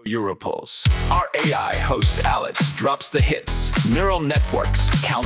Europulse. Our AI host Alice drops the hits. Neural networks count